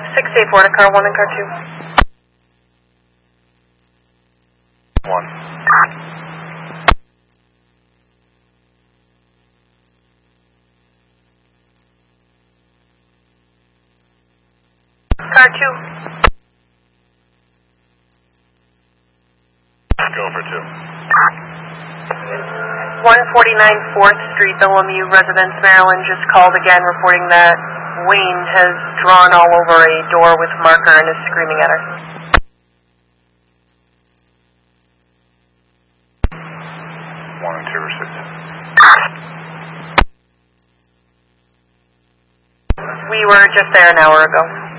684 to car 1 and car 2. 1. Car 2. Go for 2. 149 4th Street, Bellevue Residence, Maryland, just called again reporting that Wayne has drawn all over a door with marker and is screaming at her. 1 and 2 received. We were just there an hour ago.